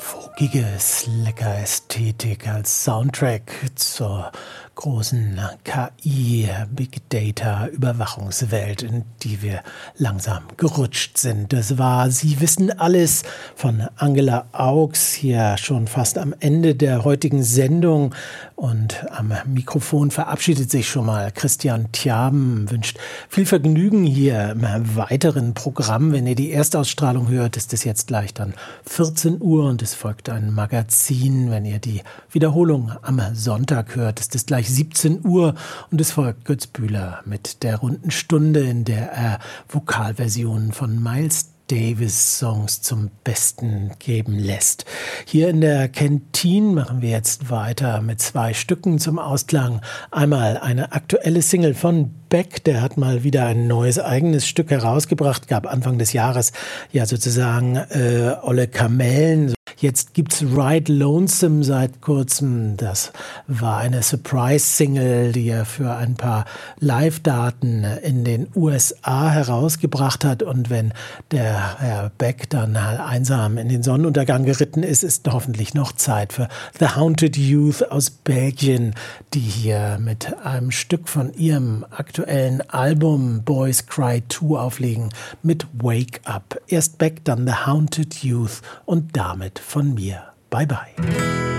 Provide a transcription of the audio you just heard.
Folkige Slacker-Ästhetik als Soundtrack zur großen KI, Big Data, Überwachungswelt, in die wir langsam gerutscht sind. Das war Sie wissen alles von Angela Augs, hier schon fast am Ende der heutigen Sendung. Und am Mikrofon verabschiedet sich schon mal Christian Tjaben, wünscht viel Vergnügen hier im weiteren Programm. Wenn ihr die Erstausstrahlung hört, ist es jetzt gleich dann 14 Uhr und es folgt ein Magazin. Wenn ihr die Wiederholung am Sonntag hört, ist es gleich 17 Uhr und es folgt Götz Bühler mit der runden Stunde, in der er Vokalversionen von Miles Davis Songs zum Besten geben lässt. Hier in der Kantine machen wir jetzt weiter mit 2 Stücken zum Ausklang. Einmal eine aktuelle Single von Beck, der hat mal wieder ein neues eigenes Stück herausgebracht, gab Anfang des Jahres ja sozusagen Olle Kamellen. Jetzt gibt's Ride Lonesome seit kurzem. Das war eine Surprise-Single, die er für ein paar Live-Daten in den USA herausgebracht hat. Und wenn der Herr Beck dann einsam in den Sonnenuntergang geritten ist, ist hoffentlich noch Zeit für The Haunted Youth aus Belgien, die hier mit einem Stück von ihrem aktuellen Album Boys Cry 2 auflegen mit Wake Up. Erst Beck, dann The Haunted Youth und damit von mir. Bye bye.